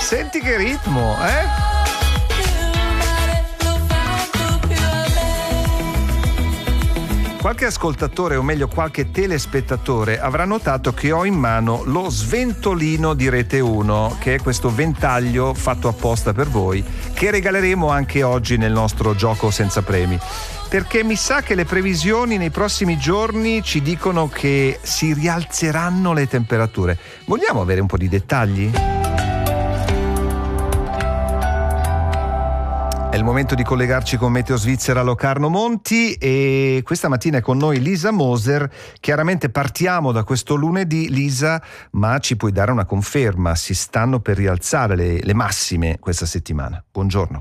Senti che ritmo, eh? Qualche ascoltatore, o meglio qualche telespettatore, avrà notato che ho in mano lo sventolino di Rete 1, che è questo ventaglio fatto apposta per voi, che regaleremo anche oggi nel nostro gioco senza premi. Perché mi sa che le previsioni nei prossimi giorni ci dicono che si rialzeranno le temperature. Vogliamo avere un po' di dettagli? È il momento di collegarci con Meteo Svizzera Locarno Monti e questa mattina è con noi Lisa Moser. Chiaramente partiamo da questo lunedì, Lisa, ma ci puoi dare una conferma? Si stanno per rialzare le massime questa settimana. Buongiorno.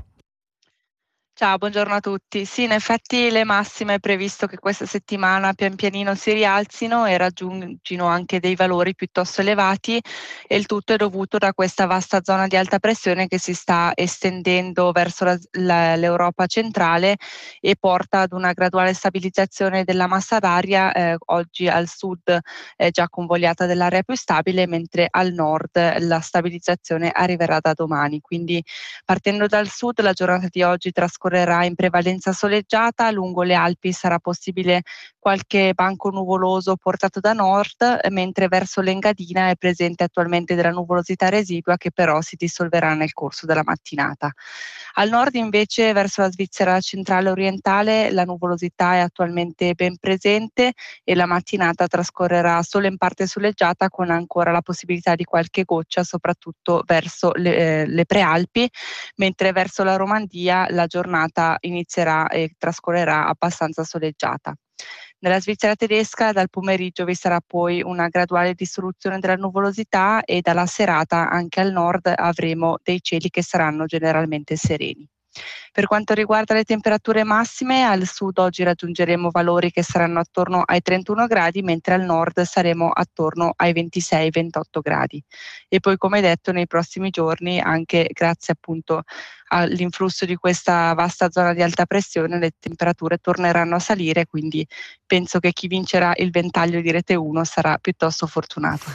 Ciao, buongiorno a tutti. Sì, in effetti le massime è previsto che questa settimana pian pianino si rialzino e raggiungino anche dei valori piuttosto elevati, e il tutto è dovuto da questa vasta zona di alta pressione che si sta estendendo verso l'Europa centrale e porta ad una graduale stabilizzazione della massa d'aria. Oggi al sud è già convogliata dell'area più stabile, mentre al nord la stabilizzazione arriverà da domani. Quindi partendo dal sud la giornata di oggi trascorrerà in prevalenza soleggiata, lungo le Alpi sarà possibile qualche banco nuvoloso portato da nord, mentre verso l'Engadina è presente attualmente della nuvolosità residua che però si dissolverà nel corso della mattinata. Al nord invece, verso la Svizzera centrale orientale, la nuvolosità è attualmente ben presente e la mattinata trascorrerà solo in parte soleggiata, con ancora la possibilità di qualche goccia soprattutto verso le prealpi, mentre verso la Romandia la giornata inizierà e trascorrerà abbastanza soleggiata. Nella Svizzera tedesca dal pomeriggio vi sarà poi una graduale dissoluzione della nuvolosità e dalla serata anche al nord avremo dei cieli che saranno generalmente sereni. Per quanto riguarda le temperature massime, al sud oggi raggiungeremo valori che saranno attorno ai 31 gradi, mentre al nord saremo attorno ai 26-28 gradi. E poi, come detto, nei prossimi giorni, anche grazie appunto all'influsso di questa vasta zona di alta pressione, le temperature torneranno a salire, quindi penso che chi vincerà il ventaglio di Rete 1 sarà piuttosto fortunato.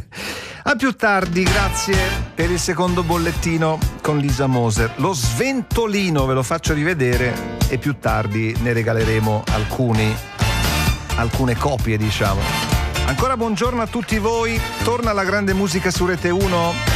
A più tardi, grazie per il secondo bollettino con Lisa Moser. Lo sventolino ve lo faccio rivedere e più tardi ne regaleremo alcune copie, diciamo. Ancora buongiorno a tutti voi, torna la grande musica su Rete 1.